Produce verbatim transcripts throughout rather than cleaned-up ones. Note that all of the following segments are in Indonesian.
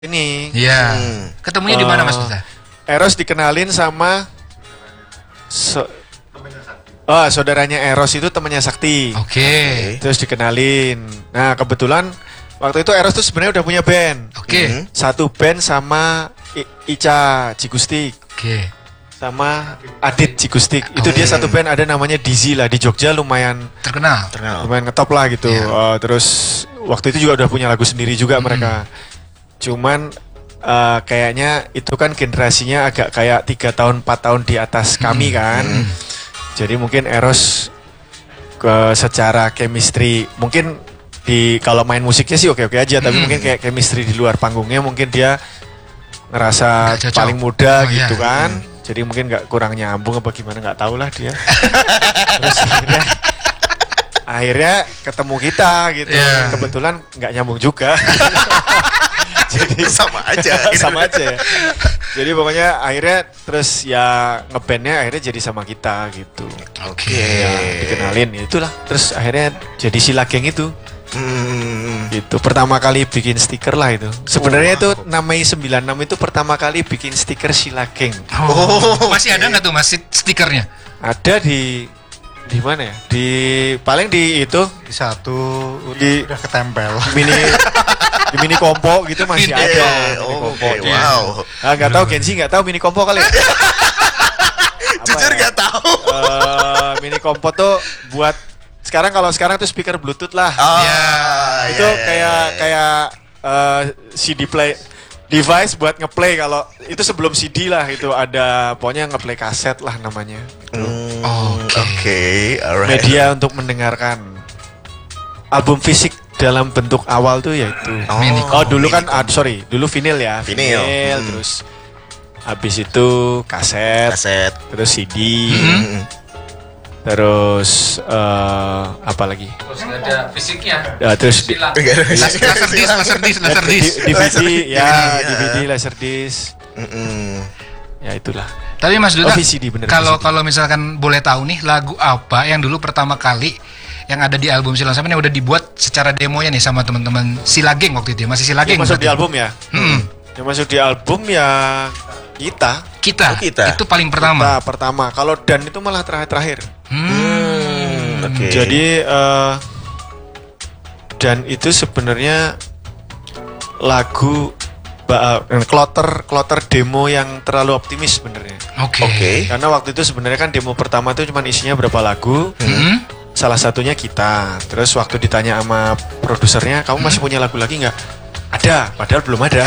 ini. Iya. Hmm. Ketemunya di mana Mas Duta? Eros dikenalin sama so, oh, saudaranya Eros itu temannya Sakti. Oke. Okay. Terus dikenalin. Nah, kebetulan waktu itu Eros tuh sebenarnya udah punya band. Oke. Okay. Hmm. Satu band sama I- Ica Cikustik. Oke. Okay. Sama Adit Cikustik. Oh. Itu dia satu band ada namanya Dizzy lah di Jogja, lumayan terkenal. terkenal. Lumayan ngetop lah gitu. Yeah. Uh, terus waktu itu juga udah punya lagu sendiri juga hmm. mereka. Cuman uh, kayaknya itu kan generasinya agak kayak tiga tahun empat tahun di atas kami hmm. kan. Hmm. Jadi mungkin Eros ke secara chemistry mungkin di kalau main musiknya sih oke-oke aja, hmm. tapi mungkin kayak chemistry di luar panggungnya mungkin dia ngerasa paling muda oh, gitu iya. kan. Hmm. Jadi mungkin nggak kurang nyambung apa gimana, nggak tahu lah dia. Terus akhirnya, akhirnya ketemu kita gitu. Yeah. Kebetulan nggak nyambung juga. Jadi sama aja. sama aja. Jadi pokoknya akhirnya terus ya ngebandnya akhirnya jadi sama kita gitu. Oke. Okay. Ya, dikenalin ya itulah. Terus akhirnya jadi Sila Geng itu. Hmm. Itu pertama kali bikin stiker lah itu. Sebenarnya oh, wow. itu namanya sembilan enam itu pertama kali bikin stiker Sila Geng. Oh, masih ada nggak tuh Mas stikernya? Ada di di mana ya? Di paling di itu di satu di udah ketempel. Mini di mini kompo gitu masih mini, ada. Oh, mini kompo. Okay, wow. Ah nggak tahu Genzi nggak tahu mini kompo kali ya? Jujur nggak ya? tahu. Uh, mini kompo tuh buat sekarang kalau sekarang tuh speaker Bluetooth lah. Oh, ya, itu yeah, kayak yeah, yeah. kayak uh, C D play device buat ngeplay. Kalau itu sebelum C D lah, itu ada pokoknya ngeplay kaset lah namanya. Mm, Oke, okay. okay, alright. Media untuk mendengarkan album fisik dalam bentuk awal tuh yaitu. Oh, oh dulu kan ah, sorry, dulu vinil ya. Vinil, vinil hmm. terus habis itu kaset, kaset, terus C D. Hmm. Terus uh, apa lagi? Terus ada fisiknya. Ya, terus di, laser disc, laser disc, laser disc. D V D, ya, D V D, laser disc. Mm-mm. Ya itulah. Tapi Mas Duta, oh, kalau kalau misalkan boleh tahu nih lagu apa yang dulu pertama kali yang ada di album Sila Geng yang udah dibuat secara demonya nih sama teman-teman Sila Geng waktu itu, masih Sila Geng. Yang masuk di album ya? Hmm. Yang masuk di album ya kita. Kita, oh, kita. Itu paling pertama. Kita pertama. Kalau Dan itu malah terakhir-terakhir. Hmm. Oke. Okay. Jadi uh, Dan itu sebenarnya lagu uh, kloter kloter demo yang terlalu optimis sebenarnya. Oke. Okay. Okay. Karena waktu itu sebenarnya kan demo pertama itu cuma isinya berapa lagu. Hmm. Salah satunya kita. Terus waktu ditanya sama produsernya, kamu masih punya lagu lagi nggak? Ada. Padahal belum ada.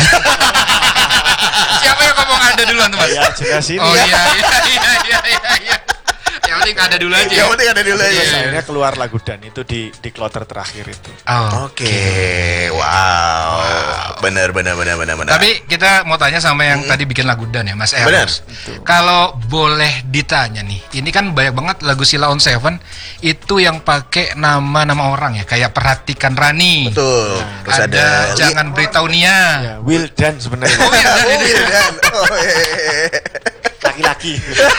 Siapa yang ngomong ada duluan tuh Mas? Ya jelas ini. Oh iya iya iya iya iya. iya. Yang penting ada dulu aja. Yang penting ada dulu aja. Terus akhirnya keluar lagu Dan itu di di kloter terakhir itu. Oh, Oke. Okay. Wow. wow. Benar benar benar benar benar. Tapi kita mau tanya sama yang hmm. tadi bikin lagu Dan ya Mas Eros. Benar. Kalau boleh ditanya nih, ini kan banyak banget lagu Sheila on Seven itu yang pakai nama-nama orang ya, kayak Perhatikan Rani. Betul. Nah, terus ada, ada Jangan Beritahu Nia. Ya, Will Dan sebenarnya. Oh iya, Dan, oh, Will Dan. Oh, iya. Laki-laki.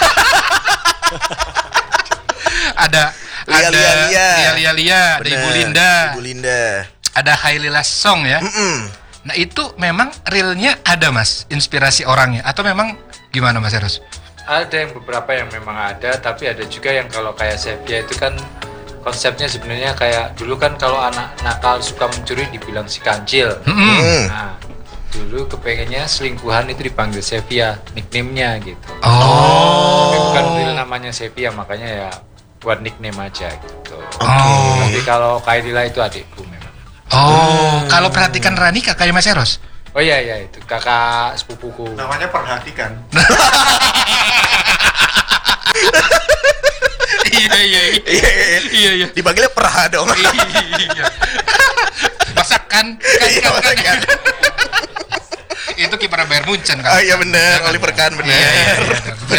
ada Lia, ada Lia, Lia. Lia Lia Lia, ada Ibu Linda. Ibu Linda. Ada Hailila Song ya. Mm-mm. Nah itu memang realnya ada Mas, inspirasi orangnya atau memang gimana Mas Eros? Ada yang beberapa yang memang ada, tapi ada juga yang kalau kayak Sepia itu kan konsepnya sebenarnya kayak dulu kan kalau anak nakal suka mencuri dibilang si kancil. Mm-hmm. Nah dulu kepengennya selingkuhan itu dipanggil Sepia, nickname-nya gitu. Oh. Tapi bukan real namanya Sepia, makanya ya buat nickname aja gitu. Oh. Tapi kalau Kaidila itu adikku memang. Oh, hmm. Kalau Perhatikan Rani kakaknya Mas Eros? Oh iya iya itu kakak sepupuku. Namanya Perhatikan. Iya iya iya iya iya. Dipanggilnya Perha dong. Iya. Masakan kan iya, kan kan. Itu kiper Bayern Munchen kan. Oh iya benar, Oliver Kahn benar. Iya iya iya.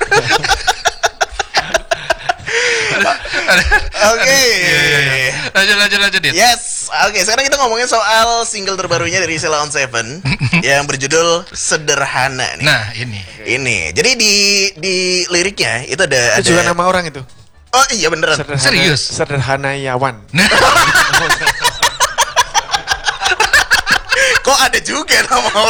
Oke. Lanjut lanjut lanjut Dit. Yes. Oke, okay, sekarang kita ngomongin soal single terbarunya dari Sheila on Seven yang berjudul Sederhana nih. Nah, ini. Ini. Jadi di di liriknya itu ada Itu ada juga nama orang itu. Oh iya beneran. Sederhana, Serius? Sederhana Yawan. Kok ada juga nama